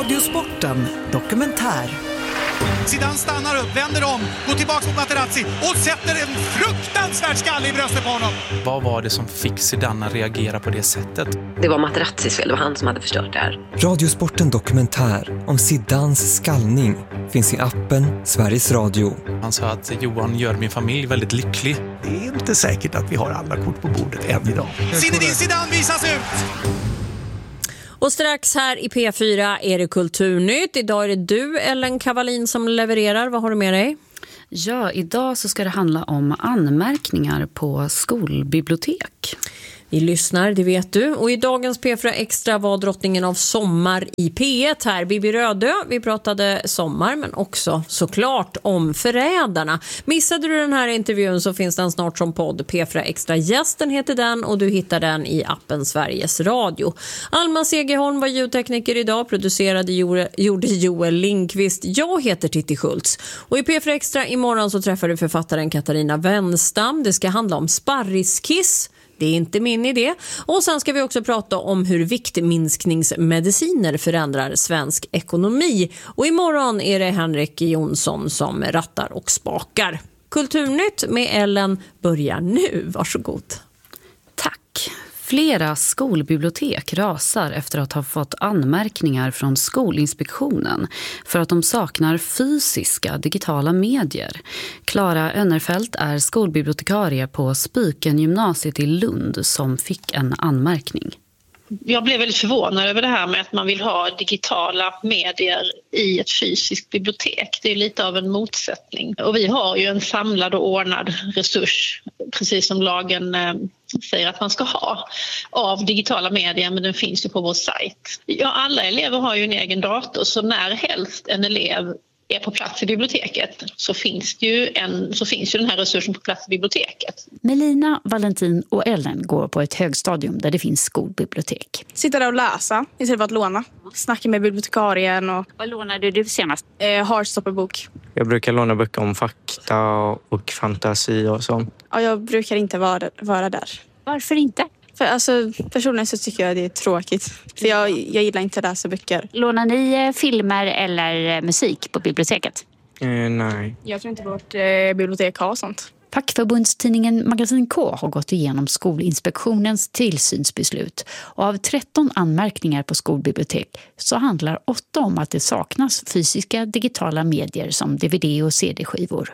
Radiosporten dokumentär. Zidane stannar upp, vänder om, går tillbaka mot Materazzi och sätter en fruktansvärd skalle i bröstet på honom. Vad var det som fick Zidane att reagera på det sättet? Det var Materazzis fel, det var han som hade förstört det här. Radiosporten dokumentär om Zidanes skallning finns i appen Sveriges Radio. Han sa att Johan gör min familj väldigt lycklig. Det är inte säkert att vi har alla kort på bordet än idag. Zinedine Zidane visas ut! Och strax här i P4 är det Kulturnytt. Idag är det du, Ellen Kavalin, som levererar. Vad har du med dig? Ja, idag så ska det handla om anmärkningar på skolbibliotek. Vi lyssnar, det vet du. Och i dagens P4 Extra var drottningen av sommar i P1 här, Bibi Rödö. Vi pratade sommar men också såklart om förrädarna. Missade du den här intervjun så finns den snart som podd. P4 Extra gästen heter den och du hittar den i appen Sveriges Radio. Alma Segerholm var ljudtekniker idag, producerade gjorde Joel Lindqvist. Jag heter Titti Schultz. Och i P4 Extra imorgon så träffar du författaren Katarina Wenstam. Det ska handla om sparriskiss. Det är inte min idé. Och sen ska vi också prata om hur viktminskningsmediciner förändrar svensk ekonomi. Och imorgon är det Henrik Jonsson som rattar och spakar. Kulturnytt med Ellen börjar nu. Varsågod. Tack. Flera skolbibliotek rasar efter att ha fått anmärkningar från Skolinspektionen för att de saknar fysiska digitala medier. Klara Önnerfelt är skolbibliotekarie på Spyken gymnasiet i Lund som fick en anmärkning. Jag blev väldigt förvånad över det här med att man vill ha digitala medier i ett fysiskt bibliotek. Det är lite av en motsättning. Och vi har ju en samlad och ordnad resurs, precis som lagen säger att man ska ha, av digitala medier, men den finns ju på vår sajt. Ja, alla elever har ju en egen dator, så när helst en elev är på plats i biblioteket så finns ju den här resursen på plats i biblioteket. Melina, Valentin och Ellen går på ett högstadium där det finns skolbibliotek. Sitta där och läsa istället för att låna. Snacka med bibliotekarien. Vad lånade du senast? Heartstopper-bok. Jag brukar låna böcker om fakta och fantasi och så. Ja, jag brukar inte vara där. Varför inte? För personligen så tycker jag det är tråkigt. För jag gillar inte att läsa böcker. Lånar ni filmer eller musik på biblioteket? Nej. Jag tror inte vårt bibliotek har sånt. Fackförbundstidningen Magasin K har gått igenom Skolinspektionens tillsynsbeslut. Och av 13 anmärkningar på skolbibliotek så handlar 8 om att det saknas fysiska digitala medier som DVD och CD-skivor.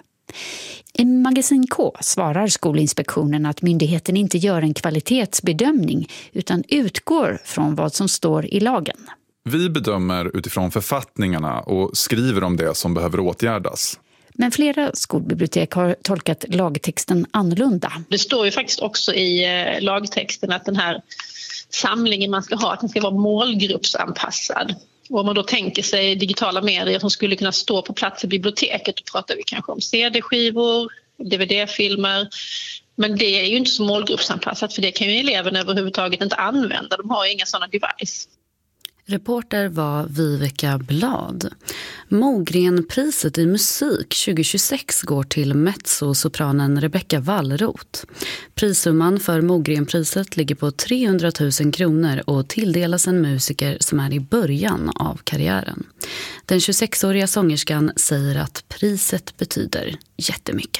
I Magasin K svarar Skolinspektionen att myndigheten inte gör en kvalitetsbedömning utan utgår från vad som står i lagen. Vi bedömer utifrån författningarna och skriver om det som behöver åtgärdas. Men flera skolbibliotek har tolkat lagtexten annorlunda. Det står ju faktiskt också i lagtexten att den här samlingen man ska ha, att den ska vara målgruppsanpassad. Och om man då tänker sig digitala medier som skulle kunna stå på plats i biblioteket, då pratar vi kanske om CD-skivor, DVD-filmer. Men det är ju inte så målgruppsanpassat, för det kan ju eleverna överhuvudtaget inte använda. De har ju inga sådana device. Reporter var Viveka Blad. Mogrenpriset i musik 2026 går till mezzosopranen Rebecca Wallroth. Prissumman för Mogrenpriset ligger på 300 000 kronor och tilldelas en musiker som är i början av karriären. Den 26-åriga sångerskan säger att priset betyder jättemycket.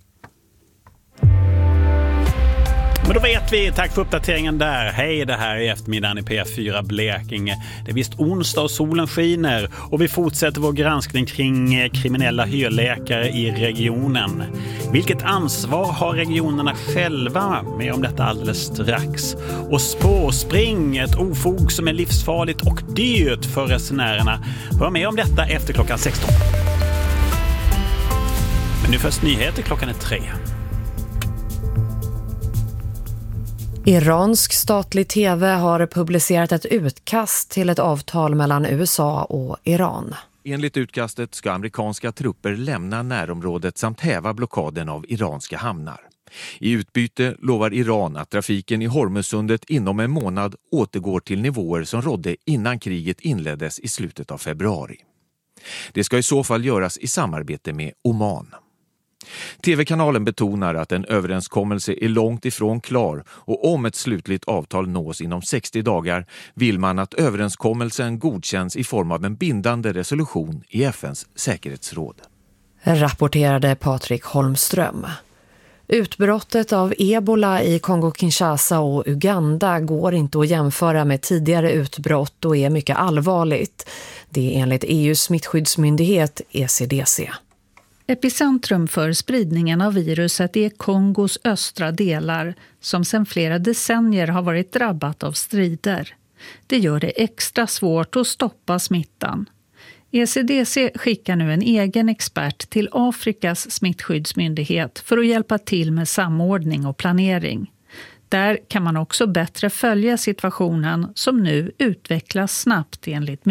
Men då vet vi, tack för uppdateringen där. Hej, det här är eftermiddagen i P4 Blekinge. Det är visst onsdag och solen skiner och vi fortsätter vår granskning kring kriminella hyrläkare i regionen. Vilket ansvar har regionerna själva? Med om detta alldeles strax. Och spårspring, ett ofog som är livsfarligt och dyrt för resenärerna. Hör med om detta efter klockan 16. Men nu först nyheter, klockan är 3. Iransk statlig tv har publicerat ett utkast till ett avtal mellan USA och Iran. Enligt utkastet ska amerikanska trupper lämna närområdet samt häva blockaden av iranska hamnar. I utbyte lovar Iran att trafiken i Hormuzsundet inom en månad återgår till nivåer som rådde innan kriget inleddes i slutet av februari. Det ska i så fall göras i samarbete med Oman. TV-kanalen betonar att en överenskommelse är långt ifrån klar och om ett slutligt avtal nås inom 60 dagar vill man att överenskommelsen godkänns i form av en bindande resolution i FNs säkerhetsråd. Rapporterade Patrik Holmström. Utbrottet av ebola i Kongo-Kinshasa och Uganda går inte att jämföra med tidigare utbrott och är mycket allvarligt. Det är enligt EUs smittskyddsmyndighet ECDC. Epicentrum för spridningen av viruset är Kongos östra delar som sedan flera decennier har varit drabbat av strider. Det gör det extra svårt att stoppa smittan. ECDC skickar nu en egen expert till Afrikas smittskyddsmyndighet för att hjälpa till med samordning och planering. Där kan man också bättre följa situationen som nu utvecklas snabbt enligt